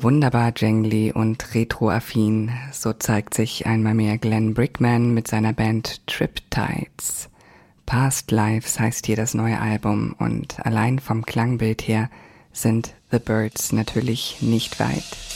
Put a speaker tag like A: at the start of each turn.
A: Wunderbar jangly und retroaffin, so zeigt sich einmal mehr Glenn Brickman mit seiner Band Triptides. Past Lives heißt hier das neue Album und allein vom Klangbild her sind The Byrds natürlich nicht weit.